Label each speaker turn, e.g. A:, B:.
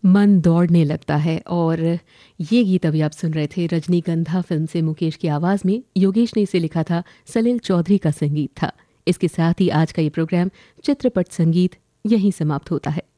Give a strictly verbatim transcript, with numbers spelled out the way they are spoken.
A: मन दौड़ने लगता है। और ये गीत अभी आप सुन रहे थे रजनीगंधा फिल्म से मुकेश की आवाज़ में। योगेश ने इसे लिखा था, सलील चौधरी का संगीत था। इसके साथ ही आज का ये प्रोग्राम चित्रपट संगीत यहीं समाप्त होता है।